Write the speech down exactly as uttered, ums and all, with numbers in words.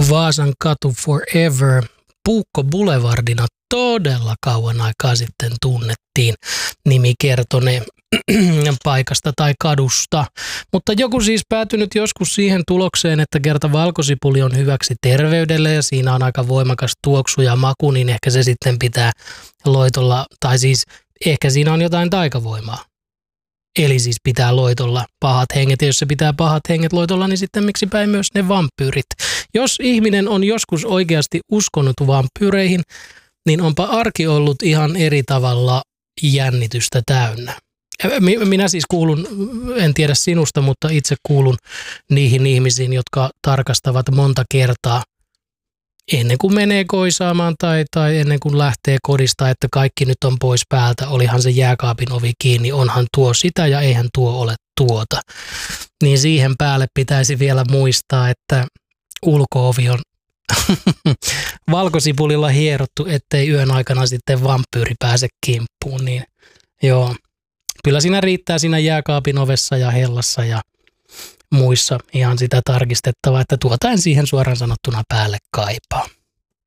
Vaasan katu forever Puukko Boulevardina todella kauan aikaa sitten tunnettiin nimikertone paikasta tai kadusta. Mutta joku siis päätynyt joskus siihen tulokseen, että kerta valkosipuli on hyväksi terveydelle ja siinä on aika voimakas tuoksu ja maku, niin ehkä se sitten pitää loitolla, tai siis ehkä siinä on jotain taikavoimaa. Eli siis pitää loitolla pahat henget, ja jos se pitää pahat henget loitolla, niin sitten miksipä ei myös ne vampyyrit. Jos ihminen on joskus oikeasti uskonut vampyyreihin, niin onpa arki ollut ihan eri tavalla jännitystä täynnä. Minä siis kuulun, en tiedä sinusta, mutta itse kuulun niihin ihmisiin, jotka tarkastavat monta kertaa ennen kuin menee koisaamaan tai, tai ennen kuin lähtee kodista, että kaikki nyt on pois päältä, olihan se jääkaapin ovi kiinni, onhan tuo sitä ja eihän tuo ole tuota. Niin siihen päälle pitäisi vielä muistaa, että ulko-ovi on valkosipulilla hierottu, ettei yön aikana sitten vampyyri pääse kimppuun. Niin joo, kyllä siinä riittää siinä jääkaapin ovessa ja hellassa ja muissa ihan sitä tarkistettavaa, että tuota en siihen suoraan sanottuna päälle kaipaa.